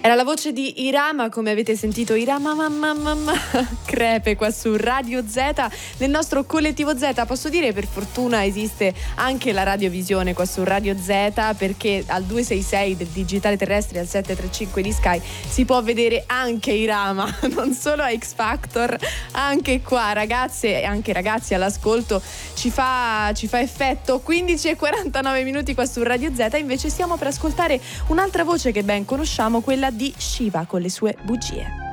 Era la voce di Irama, come avete sentito, Irama mamma crepe qua su Radio Z, nel nostro collettivo Z. Posso dire, per fortuna esiste anche la radiovisione qua su Radio Z, perché al 266 del digitale terrestre e al 735 di Sky si può vedere anche Irama, non solo a X Factor, anche qua, ragazze e anche ragazzi all'ascolto, ci fa effetto. 15:49 minuti qua su Radio Z. Invece stiamo per ascoltare un'altra voce che ben conosciamo, quella di Shiva con le sue bugie.